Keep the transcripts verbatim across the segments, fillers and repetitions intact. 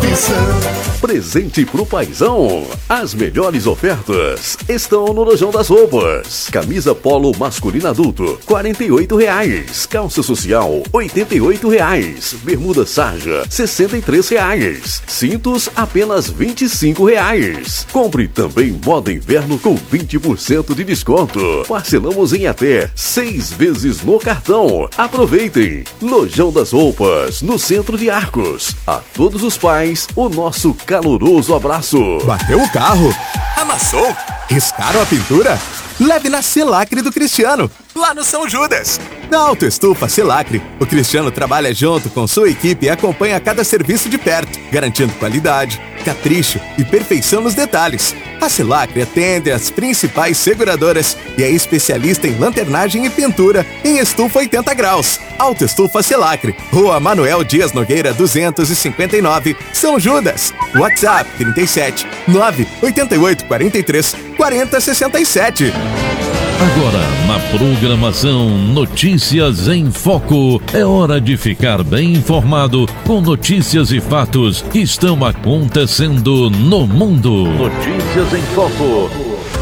Presente pro paizão. As melhores ofertas estão no Lojão das Roupas. Camisa polo masculina adulto, quarenta e oito reais. Calça social, oitenta e oito reais. Bermuda sarja, sessenta e três reais. Cintos, apenas vinte e cinco reais. Compre também moda inverno com vinte por cento de desconto. Parcelamos em até seis vezes no cartão. Aproveitem. Lojão das Roupas, no centro de Arcos. A todos os pais, o nosso caloroso abraço. Bateu o carro? Amassou? Riscaram a pintura? Leve na Selacre do Cristiano, lá no São Judas. Na Autoestufa Selacre, o Cristiano trabalha junto com sua equipe e acompanha cada serviço de perto, garantindo qualidade, capricho e perfeição nos detalhes. A Selacre atende as principais seguradoras e é especialista em lanternagem e pintura em estufa oitenta graus. Autoestufa Selacre, Rua Manuel Dias Nogueira duzentos e cinquenta e nove, São Judas. WhatsApp trinta e sete, nove oito oito quatro três, quatro zero seis sete. Agora, na programação Notícias em Foco, é hora de ficar bem informado com notícias e fatos que estão acontecendo no mundo. Notícias em Foco.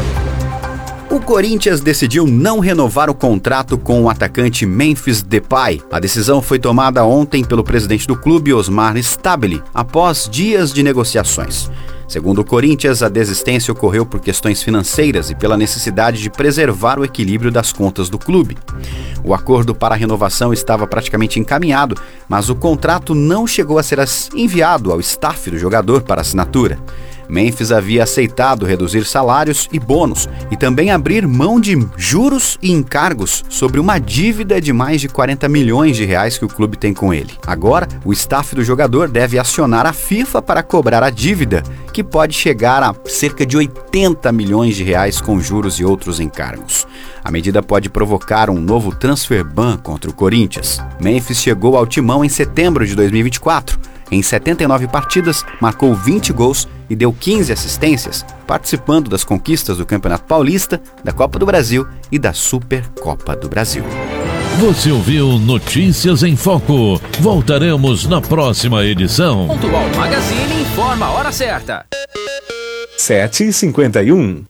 O Corinthians decidiu não renovar o contrato com o atacante Memphis Depay. A decisão foi tomada ontem pelo presidente do clube, Osmar Stabile, após dias de negociações. Segundo o Corinthians, a desistência ocorreu por questões financeiras e pela necessidade de preservar o equilíbrio das contas do clube. O acordo para a renovação estava praticamente encaminhado, mas o contrato não chegou a ser enviado ao staff do jogador para assinatura. Memphis havia aceitado reduzir salários e bônus e também abrir mão de juros e encargos sobre uma dívida de mais de quarenta milhões de reais que o clube tem com ele. Agora, o staff do jogador deve acionar a FIFA para cobrar a dívida, que pode chegar a cerca de oitenta milhões de reais com juros e outros encargos. A medida pode provocar um novo transfer ban contra o Corinthians. Memphis chegou ao timão em setembro de dois mil e vinte e quatro. Em setenta e nove partidas, marcou vinte gols e deu quinze assistências, participando das conquistas do Campeonato Paulista, da Copa do Brasil e da Supercopa do Brasil. Você ouviu Notícias em Foco. Voltaremos na próxima edição. Pontual Magazine informa a hora certa. sete e cinquenta e um.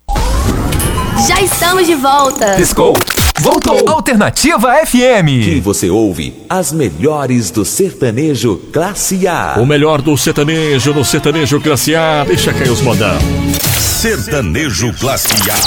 Já estamos de volta. Piscou. Voltou. Alternativa F M. Aqui você ouve as melhores do sertanejo Classe A. O melhor do sertanejo no sertanejo Classe A. Deixa cair os modão. Sertanejo Classe A.